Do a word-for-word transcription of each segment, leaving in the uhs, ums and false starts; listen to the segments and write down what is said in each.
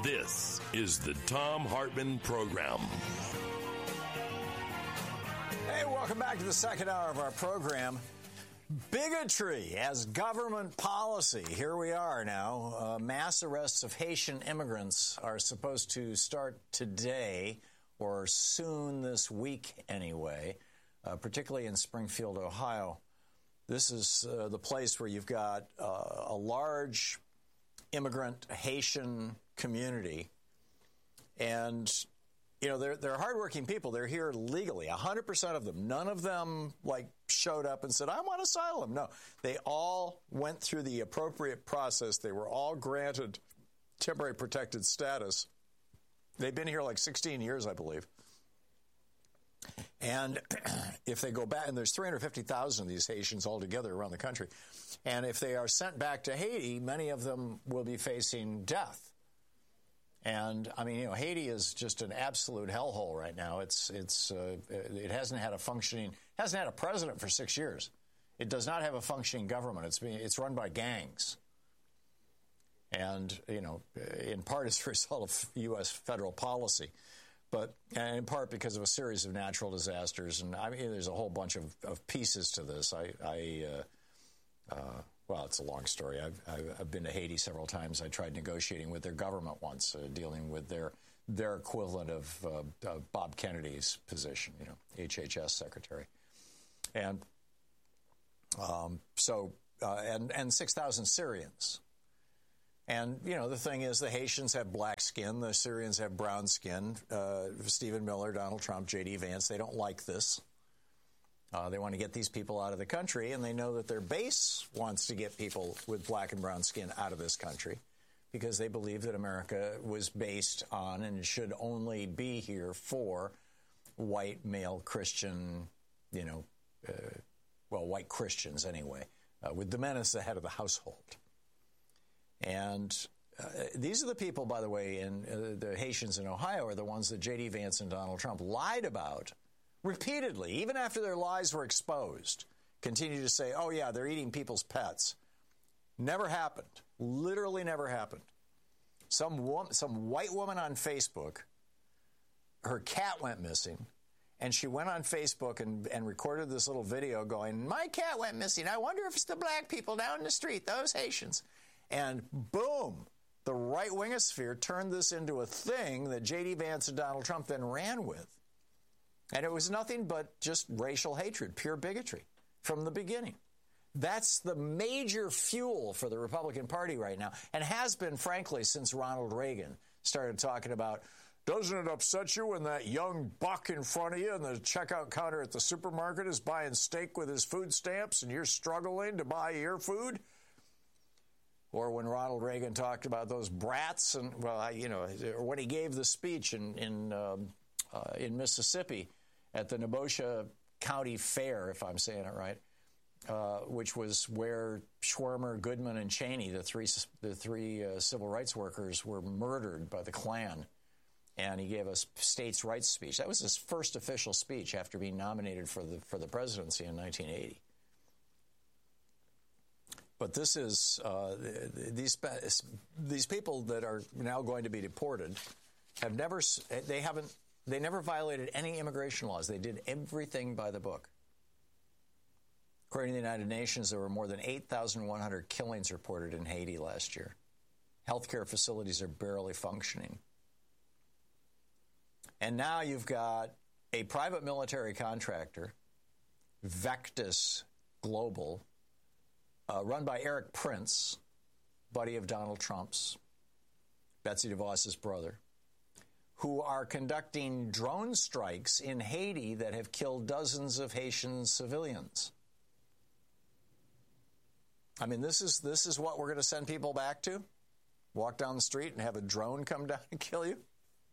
This is the Thom Hartmann Program. Hey, welcome back to the second hour of our program. Bigotry as government policy. Here we are now. Uh, mass arrests of Haitian immigrants are supposed to start today or soon this week anyway, uh, particularly in Springfield, Ohio. This is uh, the place where you've got uh, a large immigrant Haitian community. And, you know, they're, they're hardworking people. They're here legally, one hundred percent of them. None of them, like, showed up and said, I want asylum. No, they all went through the appropriate process. They were all granted temporary protected status. They've been here like sixteen years, I believe. And if they go back, and there's three hundred fifty thousand of these Haitians altogether around the country, and if they are sent back to Haiti, many of them will be facing death. And I mean, you know, Haiti is just an absolute hellhole right now. It's it's uh, it hasn't had a functioning, hasn't had a president for six years. It does not have a functioning government. It's being, it's run by gangs. And, you know, in part as a result of U S federal policy, but and in part because of a series of natural disasters. And I mean, there's a whole bunch of, of pieces to this. I, I uh, uh, well, it's a long story. I've, I've, I've been to Haiti several times. I tried negotiating with their government once, uh, dealing with their their equivalent of uh, uh, Bob Kennedy's position, you know, H H S secretary. And um, so, uh, and, and six thousand Syrians. And, you know, the thing is, the Haitians have black skin. The Syrians have brown skin. Uh, Stephen Miller, Donald Trump, J D. Vance, they don't like this. Uh, they want to get these people out of the country, and they know that their base wants to get people with black and brown skin out of this country because they believe that America was based on and should only be here for white, male, Christian, you know, uh, well, white Christians anyway, uh, with the men as the head of the household. And uh, these are the people, by the way, in uh, the Haitians in Ohio are the ones that J D. Vance and Donald Trump lied about repeatedly, even after their lies were exposed, continue to say, oh, yeah, they're eating people's pets. Never happened. Literally never happened. Some woman, some white woman on Facebook, her cat went missing, and she went on Facebook and, and recorded this little video going, my cat went missing. I wonder if it's the black people down the street, those Haitians. And boom, the right wingosphere turned this into a thing that J D. Vance and Donald Trump then ran with. And it was nothing but just racial hatred, pure bigotry from the beginning. That's the major fuel for the Republican Party right now, and has been, frankly, since Ronald Reagan started talking about, doesn't it upset you when that young buck in front of you in the checkout counter at the supermarket is buying steak with his food stamps and you're struggling to buy your food? Or when Ronald Reagan talked about those brats, and, well, I, you know, or when he gave the speech in, in, um, uh, in Mississippi at the Nebosha County Fair, if I'm saying it right, uh, which was where Schwermer, Goodman, and Cheney, the three the three uh, civil rights workers, were murdered by the Klan. And he gave a states' rights speech. That was his first official speech after being nominated for the for the presidency in nineteen eighty. But this is uh, these these people that are now going to be deported have never they haven't. They never violated any immigration laws. They did everything by the book. According to the United Nations, there were more than eight thousand one hundred killings reported in Haiti last year. Healthcare facilities are barely functioning. And now you've got a private military contractor, Vectis Global, uh, run by Eric Prince, buddy of Donald Trump's, Betsy DeVos's brother, who are conducting drone strikes in Haiti that have killed dozens of Haitian civilians. I mean, this is this is what we're going to send people back to? Walk down the street and have a drone come down and kill you?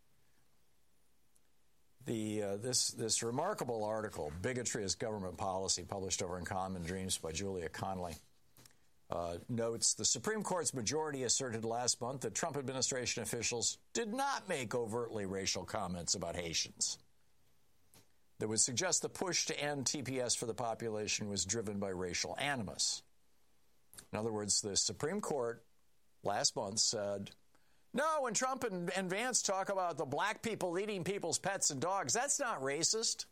The uh, this this remarkable article, Bigotry as Government Policy, published over in Common Dreams by Julia Conley, Uh, notes the Supreme Court's majority asserted last month that Trump administration officials did not make overtly racial comments about Haitians that would suggest the push to end T P S for the population was driven by racial animus. In other words, the Supreme Court last month said No, when Trump and, and Vance talk about the black people eating people's pets and dogs, that's not racist.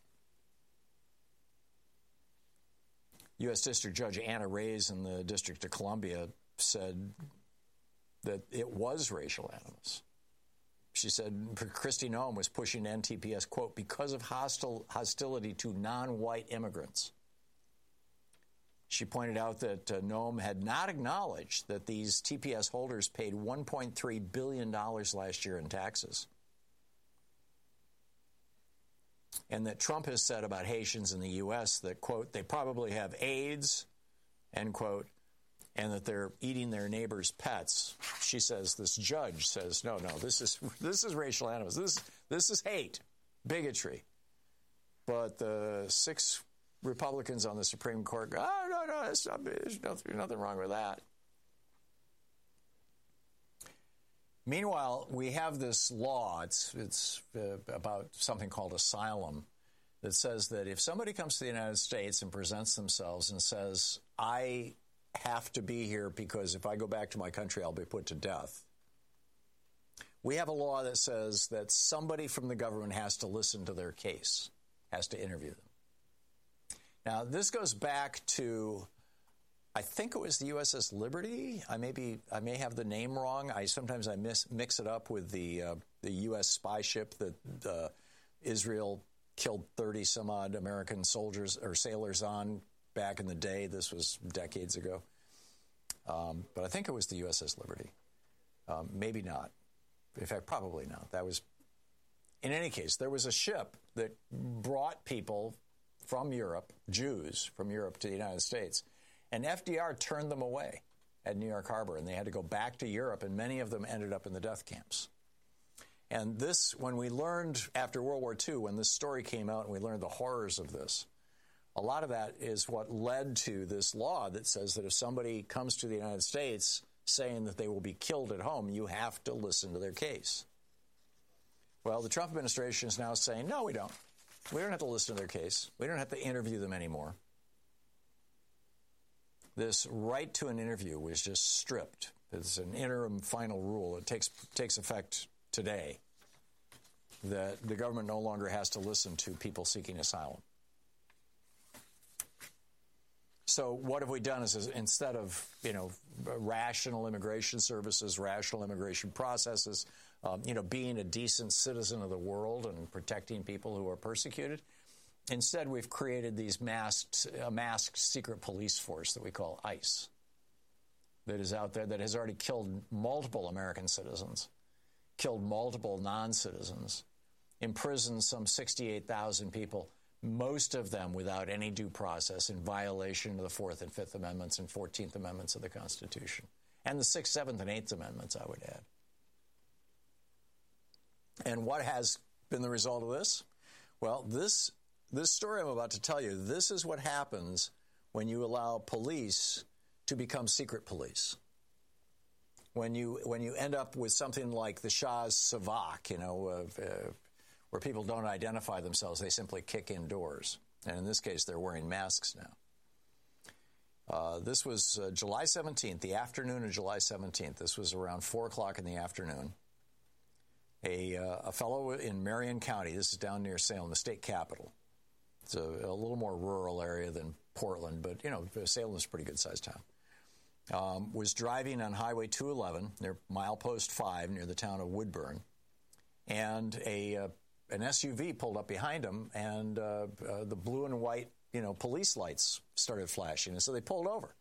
U S District Judge Anna Reyes in the District of Columbia said that it was racial animus. She said Kristi Noem was pushing N T P S, quote, because of hostile hostility to non-white immigrants. She pointed out that uh, Noem had not acknowledged that these T P S holders paid one point three billion dollars last year in taxes. And that Trump has said about Haitians in the U S that, quote, they probably have AIDS, end quote, and that they're eating their neighbors' pets. She says, this judge says, no, no, this is this is racial animus. This, this is hate, bigotry. But the six Republicans on the Supreme Court go, oh, no, no, it's not, there's nothing, nothing wrong with that. Meanwhile, we have this law, it's, it's uh, about something called asylum, that says that if somebody comes to the United States and presents themselves and says, I have to be here because if I go back to my country, I'll be put to death. We have a law that says that somebody from the government has to listen to their case, has to interview them. Now, this goes back to, I think it was the U S S Liberty. I may be, I may have the name wrong. I sometimes I miss, mix it up with the uh, the U S spy ship that uh, Israel killed thirty some odd American soldiers or sailors on back in the day. This was decades ago. Um, but I think it was the U S S Liberty. Um, maybe not. In fact, probably not. That was, in any case, there was a ship that brought people from Europe, Jews from Europe to the United States. And F D R turned them away at New York Harbor, and they had to go back to Europe, and many of them ended up in the death camps. And this, when we learned after World War Two, when this story came out and we learned the horrors of this, a lot of that is what led to this law that says that if somebody comes to the United States saying that they will be killed at home, you have to listen to their case. Well, the Trump administration is now saying, no, we don't. We don't have to listen to their case. We don't have to interview them anymore. This right to an interview was just stripped. It's an interim final rule. It takes takes effect today that the government no longer has to listen to people seeking asylum. So what have we done is, is instead of, you know, rational immigration services, rational immigration processes, um, you know, being a decent citizen of the world and protecting people who are persecuted, instead we've created these masked, a masked secret police force that we call ICE that is out there that has already killed multiple American citizens, killed multiple non-citizens, imprisoned some sixty-eight thousand people, most of them without any due process, in violation of the Fourth and Fifth Amendments and Fourteenth Amendments of the Constitution. And the Sixth, Seventh, and Eighth Amendments, I would add. And what has been the result of this? Well, this, this story I'm about to tell you, this is what happens when you allow police to become secret police. When you, when you end up with something like the Shah's Savak, you know, uh, uh, where people don't identify themselves, they simply kick in doors. And in this case, they're wearing masks now. Uh, this was uh, July seventeenth, the afternoon of July seventeenth. This was around four o'clock in the afternoon. A, uh, a fellow in Marion County, this is down near Salem, the state capital. It's a, a little more rural area than Portland, but, you know, Salem's a pretty good-sized town. Um, was driving on Highway two eleven near milepost five near the town of Woodburn, and a uh, an S U V pulled up behind him, and uh, uh, the blue and white, you know, police lights started flashing, and so they pulled over.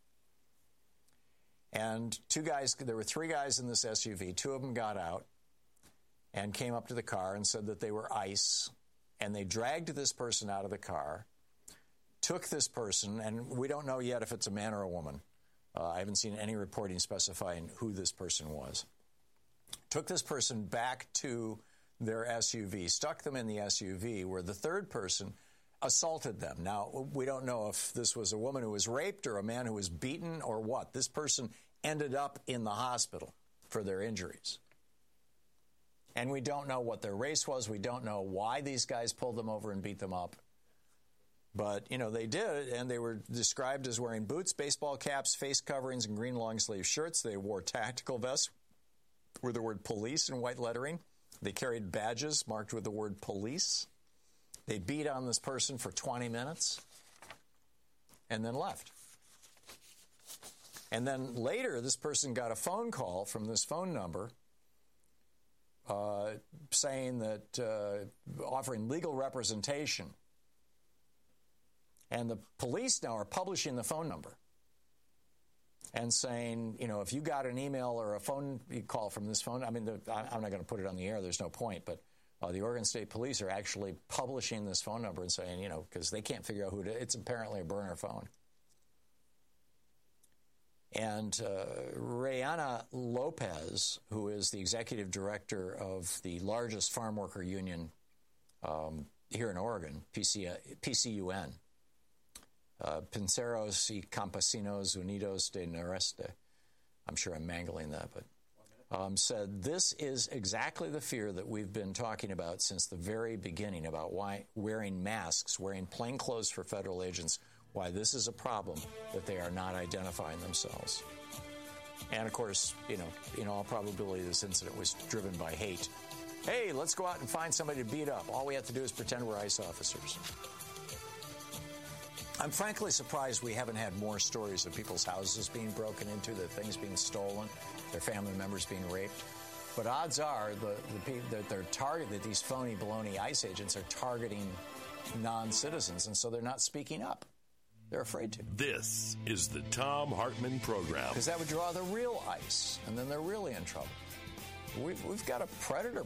And two guys, there were three guys in this S U V. Two of them got out and came up to the car and said that they were ICE, and they dragged this person out of the car, took this person, and we don't know yet if it's a man or a woman. Uh, I haven't seen any reporting specifying who this person was. Took this person back to their S U V, stuck them in the S U V, where the third person assaulted them. Now, we don't know if this was a woman who was raped or a man who was beaten or what. This person ended up in the hospital for their injuries. And we don't know what their race was. We don't know why these guys pulled them over and beat them up. But, you know, they did, and they were described as wearing boots, baseball caps, face coverings, and green long-sleeve shirts. They wore tactical vests with the word police in white lettering. They carried badges marked with the word police. They beat on this person for twenty minutes and then left. And then later, this person got a phone call from this phone number uh, saying that, uh, offering legal representation. And the police now are publishing the phone number and saying, you know, if you got an email or a phone call from this phone, I mean, the, I'm not going to put it on the air, there's no point, but uh, the Oregon State Police are actually publishing this phone number and saying, you know, because they can't figure out who it is. It's apparently a burner phone. And uh, Rayana Lopez, who is the executive director of the largest farm worker union um, here in Oregon, P C, P C U N, uh, Pinceros y Campesinos Unidos de Noreste, I'm sure I'm mangling that, but um, said this is exactly the fear that we've been talking about since the very beginning about why wearing masks, wearing plain clothes for federal agents, why this is a problem that they are not identifying themselves. And of course, you know, in all probability, this incident was driven by hate. Hey, let's go out and find somebody to beat up. All we have to do is pretend we're ICE officers. I'm frankly surprised we haven't had more stories of people's houses being broken into, their things being stolen, their family members being raped. But odds are the, the, that they're target, that these phony baloney ICE agents are targeting non-citizens, and so they're not speaking up. They're afraid to. This is the Thom Hartmann Program. Because that would draw the real ICE, and then they're really in trouble. We've, we've got a predator